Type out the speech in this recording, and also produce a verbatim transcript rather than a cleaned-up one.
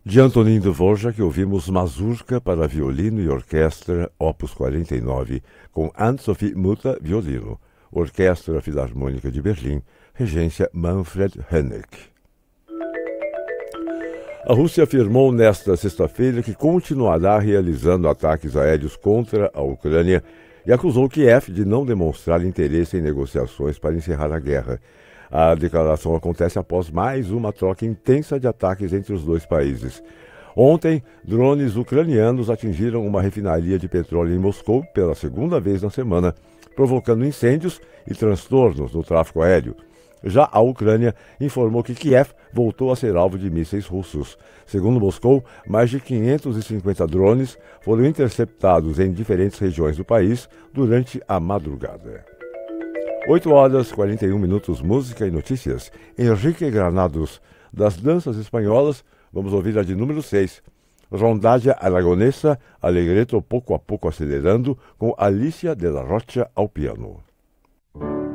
De Antonin Dvorak, ouvimos Mazurka para violino e orquestra, opus quarenta e nove, com Anne-Sophie Mutter, violino, Orquestra Filarmônica de Berlim, regência Manfred Honeck. A Rússia afirmou nesta sexta-feira que continuará realizando ataques aéreos contra a Ucrânia e acusou Kiev de não demonstrar interesse em negociações para encerrar a guerra. A declaração acontece após mais uma troca intensa de ataques entre os dois países. Ontem, drones ucranianos atingiram uma refinaria de petróleo em Moscou pela segunda vez na semana, provocando incêndios e transtornos no tráfego aéreo. Já a Ucrânia informou que Kiev voltou a ser alvo de mísseis russos. Segundo Moscou, mais de quinhentos e cinquenta drones foram interceptados em diferentes regiões do país durante a madrugada. oito horas e quarenta e um minutos, música e notícias. Henrique Granados, das danças espanholas, vamos ouvir a de número seis. Rondalla Aragonesa, Alegreto pouco a pouco acelerando, com Alicia de la Rocha ao piano.